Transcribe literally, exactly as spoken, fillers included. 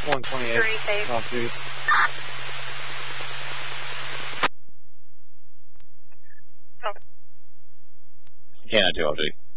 one twenty-eight. Off duty. Yeah, I do off duty.